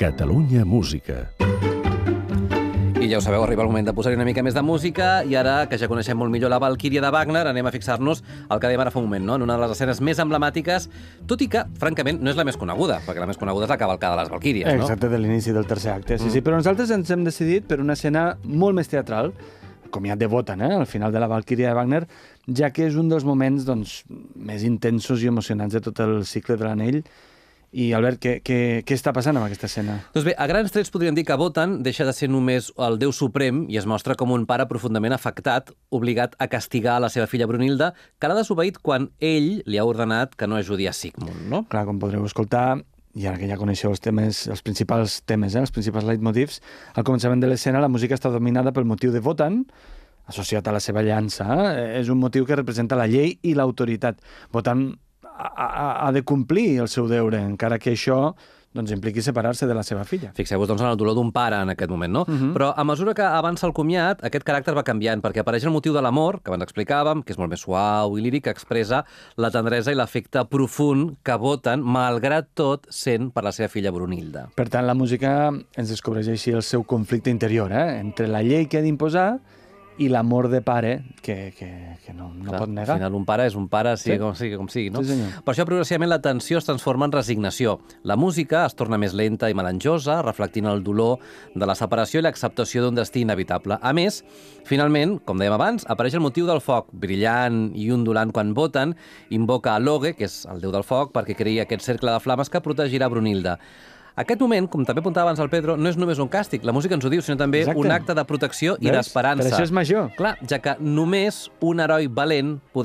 Catalunya Música. I ja ho sabeu, arriba el moment de posar-hi una mica més de música i ara, que ja coneixem molt millor la Valquíria de Wagner, anem a fixar-nos al que dèiem ara fa un moment, no? En una de les escenes més emblemàtiques, tot i que, francament, no és la més coneguda, perquè la més coneguda és la cavalcada de les Valquíries, no? Exacte, de l'inici del tercer acte. Sí, però nosaltres ens hem decidit per una escena molt més teatral, com ja de Wotan, al final de la Valquíria de Wagner, ja que és un dels moments més intensos i emocionants de tot el cicle de l'Anell. I, Albert, què està passant amb aquesta escena? Doncs bé, a grans trets podríem dir que Wotan deixa de ser només el déu suprem i es mostra com un pare profundament afectat, obligat a castigar a la seva filla Brunilda, que l'ha desobeït quan ell li ha ordenat que no ajudi a Sigmund, no? Clar, com podreu escoltar, i ara que ja coneixeu els principals temes, els principals leitmotivs, al començament de l'escena la música està dominada pel motiu de Wotan, associat a la seva llança. És un motiu que representa la llei i l'autoritat. Wotan ha de complir el seu deure, encara que això impliqui separar-se de la seva filla. Fixeu-vos en el dolor d'un pare en aquest moment, no? Però a mesura que avança el comiat, aquest caràcter va canviant, perquè apareix el motiu de l'amor, que abans explicàvem, que és molt més suau i líric, que expressa la tendresa i l'afecte profund que Wotan, malgrat tot, sent per la seva filla Brunilda. Per tant, la música ens descobreix així el seu conflicte interior, entre la llei que ha d'imposar i l'amor de pare que no pot negar. Al final un pare és un pare, sigui com sigui, no? Sí, senyor. Per això, progressivament, la tensió es transforma en resignació. La música es torna més lenta i melanjosa, reflectint el dolor de la separació i l'acceptació d'un destí inevitable. A més, finalment, com dèiem abans, apareix el motiu del foc, brillant i ondulant quan Wotan invoca a Loge, que és el déu del foc, perquè creï aquest cercle de flames que protegirà Brunilda. Aquest moment, com també apuntava abans el Pedro, no és només un càstig, la música ens ho diu, sinó també un acte de protecció i d'esperança. Per això és major. Clar, ja que només un heroi valent podrà